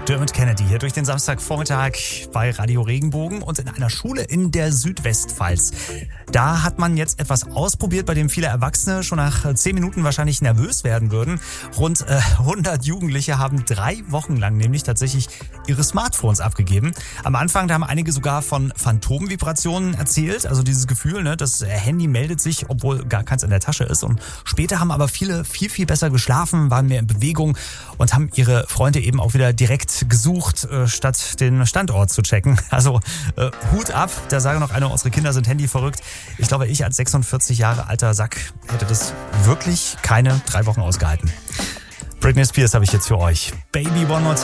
Dermot Kennedy hier durch den Samstagvormittag bei Radio Regenbogen und in einer Schule in der Südwestpfalz. Da hat man jetzt etwas ausprobiert, bei dem viele Erwachsene schon nach 10 Minuten wahrscheinlich nervös werden würden. Rund 100 Jugendliche haben 3 Wochen lang nämlich tatsächlich ihre Smartphones abgegeben. Am Anfang, da haben einige sogar von Phantomvibrationen erzählt, also dieses Gefühl, ne, das Handy meldet sich, obwohl gar keins in der Tasche ist. Und später haben aber viele viel besser geschlafen, waren mehr in Bewegung und haben ihre Freunde eben auch wieder direkt gesucht, statt den Standort zu checken. Also Hut ab, da sage noch einer, unsere Kinder sind handyverrückt. Ich glaube, ich als 46 Jahre alter Sack hätte das wirklich keine 3 Wochen ausgehalten. Britney Spears habe ich jetzt für euch. Baby One More Time.